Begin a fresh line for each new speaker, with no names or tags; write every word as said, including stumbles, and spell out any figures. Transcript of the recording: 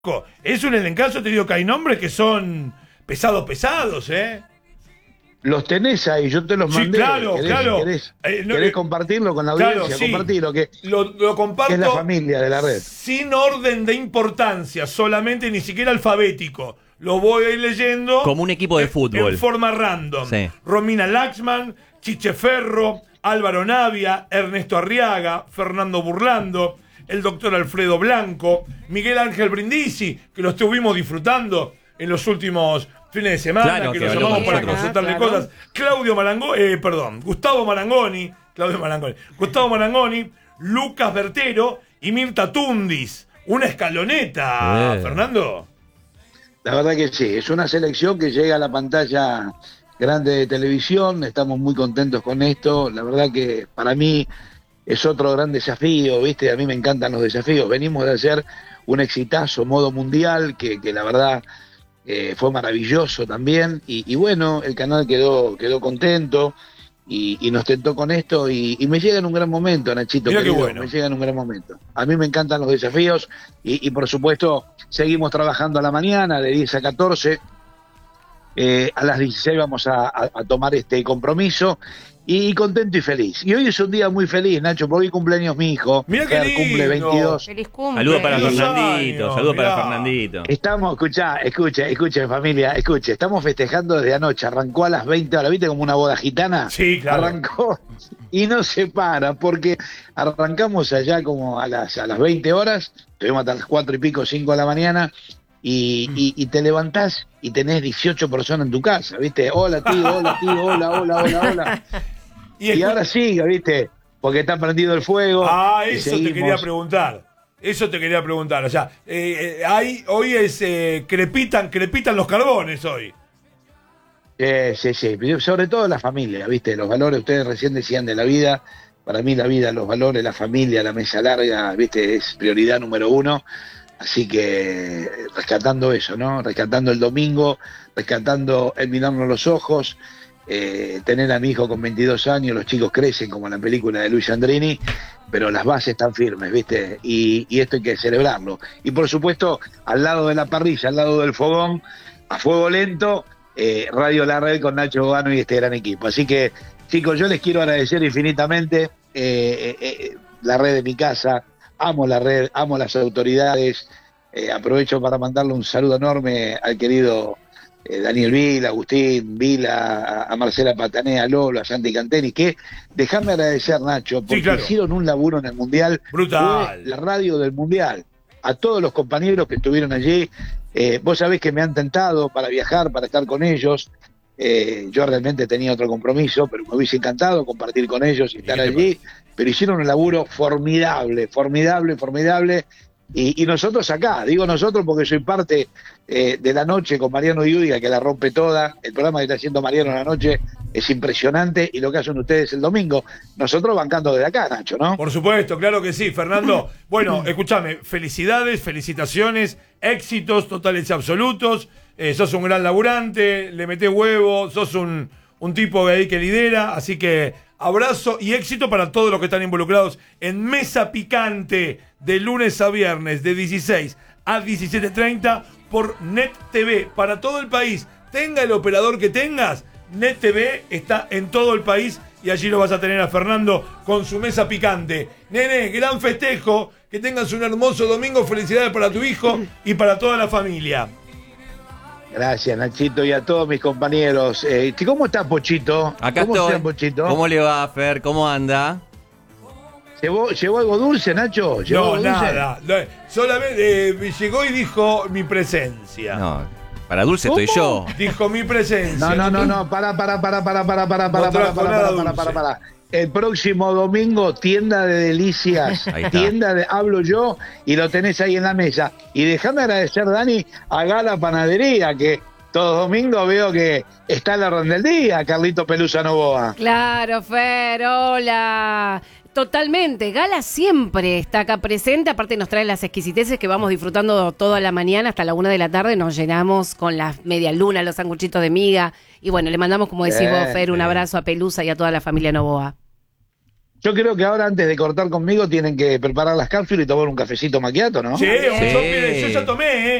Es un elencazo, te digo que hay nombres que son pesados, pesados, ¿eh?
Los tenés ahí, yo te los
Sí,
mandé.
claro,
¿Querés,
claro.
¿Querés,
Eh, no,
querés
eh,
compartirlo con la audiencia?
Claro, sí.
Compartirlo, que,
Lo, lo comparto.
que es la familia de la red.
Sin orden de importancia, solamente, ni siquiera alfabético. Lo voy a ir leyendo.
Como un equipo de
en,
fútbol.
En forma random.
Sí.
Romina Laxman, Chiche Ferro, Álvaro Navia, Ernesto Arriaga, Fernando Burlando, el doctor Alfredo Blanco, Miguel Ángel Brindisi, que lo estuvimos disfrutando en los últimos fines de semana,
Claro,
que,
que
lo
habló
llamamos
con
para
nosotros.
consultarle
Claro.
cosas. Claudio Marangoni, eh, perdón, Gustavo Marangoni, Claudio Marangoni, Gustavo Marangoni, Lucas Bertero y Mirta Tundis. Una escaloneta,
Eh.
Fernando.
La verdad que sí, es una selección que llega a la pantalla grande de televisión, estamos muy contentos con esto, la verdad que para mí es otro gran desafío, ¿viste? A mí me encantan los desafíos, venimos de hacer un exitazo modo mundial, que, que la verdad eh, fue maravilloso también, y, y bueno, el canal quedó, quedó contento, y, y nos tentó con esto, y, y me llega en un gran momento, Nachito,
Mirá qué
querido,
bueno.
me llega en un gran momento. A mí me encantan los desafíos, y, y por supuesto seguimos trabajando a la mañana, de diez a catorce, eh, a las dieciséis vamos a, a, a tomar este compromiso, y contento y feliz. Y hoy es un día muy feliz, Nacho, porque hoy cumpleaños mi hijo,
Mirá qué
Fer, cumple
lindo.
veintidós.
Feliz cumple.
Saludos para
Feliz
Fernandito,
años,
saludos para
mirá.
Fernandito.
Estamos, escuchá, escucha, escuchen familia, escuche, estamos festejando desde anoche, arrancó a las veinte horas, ¿viste? Como una boda gitana.
Sí, claro.
Arrancó y no se para, porque arrancamos allá como a las, a las veinte horas, estuvimos hasta las cuatro y pico, cinco de la mañana, y, y, y te levantás y tenés dieciocho personas en tu casa, ¿viste? Hola tío, hola tío, hola, hola, hola, hola.
Y,
Y
escu-
ahora sigue, ¿viste? Porque está prendido el fuego.
Ah,
y
eso te
seguimos.
quería preguntar. Eso te quería preguntar. O sea, eh, eh, hay, hoy es eh, crepitan, crepitan los carbones hoy.
Eh, sí, sí, sobre todo la familia, ¿viste? Los valores, ustedes recién decían de la vida, para mí la vida, los valores, la familia, la mesa larga, ¿viste? Es prioridad número uno, así que rescatando eso, ¿no? Rescatando el domingo, rescatando el mirarnos los ojos, eh, tener a mi hijo con veintidós años, los chicos crecen como en la película de Luis Andrini, pero las bases están firmes, ¿viste? Y, y esto hay que celebrarlo. Y por supuesto, al lado de la parrilla, al lado del fogón, a fuego lento, Eh, Radio La Red con Nacho Bogano y este gran equipo. Así que, chicos, yo les quiero agradecer infinitamente eh, eh, eh, la red de mi casa, amo la red, amo las autoridades, eh, aprovecho para mandarle un saludo enorme al querido eh, Daniel Vila, Agustín Vila, a, a Marcela Patané, a Lolo, a Santi Canteni, que déjame agradecer, Nacho, porque
Sí, claro.
hicieron un laburo en el Mundial,
Brutal.
fue la radio del Mundial, a todos los compañeros que estuvieron allí. Eh, vos sabés que me han tentado para viajar, para estar con ellos. Eh, yo realmente tenía otro compromiso, pero me hubiese encantado compartir con ellos y estar
qué te
allí. Pero hicieron un laburo formidable, formidable, formidable. Y, y nosotros acá, digo nosotros porque soy parte eh, de La Noche con Mariano Iudiga, que la rompe toda. El programa que está haciendo Mariano en la noche es impresionante, y lo que hacen ustedes el domingo. Nosotros bancando desde acá, Nacho, ¿no?
Por supuesto, claro que sí, Fernando. Bueno, escúchame, felicidades, felicitaciones, éxitos totales y absolutos. Eh, sos un gran laburante, le metés huevo, sos un, un tipo ahí que lidera, así que abrazo y éxito para todos los que están involucrados en Mesa Picante, de lunes a viernes, de dieciséis a diecisiete treinta por Net T V, para todo el país. Tenga el operador que tengas, Net T V está en todo el país, y allí lo vas a tener a Fernando con su Mesa Picante. Nene, gran festejo, que tengas un hermoso domingo, felicidades para tu hijo y para toda la familia.
Gracias, Nachito, y a todos mis compañeros. Eh, ¿Cómo está Pochito?
Acá
¿Cómo
estoy.
está Pochito?
¿Cómo le va, Fer? ¿Cómo anda?
¿Llevó, ¿Llevó algo dulce, Nacho? ¿Llevó
No,
algo dulce?
nada. No, solamente eh, llegó y dijo mi presencia.
No, para dulce
¿Cómo?
estoy yo.
Dijo mi presencia.
No, no, no, no, para, para, para, para, para, para, para,
No
para,
trajo
para,
nada
para, para,
dulce.
para, para. El próximo domingo, tienda de delicias,
Ahí está.
tienda de hablo yo, y lo tenés ahí en la mesa. Y déjame agradecer, Dani, a Gala Panadería, que todos domingos veo que está la ronda del día, Carlito Pelusa Novoa.
Claro, Fer, hola. Totalmente, Gala siempre está acá presente, aparte nos trae las exquisiteces que vamos disfrutando toda la mañana hasta la una de la tarde, nos llenamos con las media luna, los sanguchitos de miga, y bueno, le mandamos, como decís
Bien,
vos, Fer, un
bien.
abrazo a Pelusa y a toda la familia Novoa.
Yo creo que ahora antes de cortar conmigo tienen que preparar las cápsulas y tomar un cafecito macchiato, ¿no?
Sí,
Bien.
yo, yo ya tomé, ¿eh?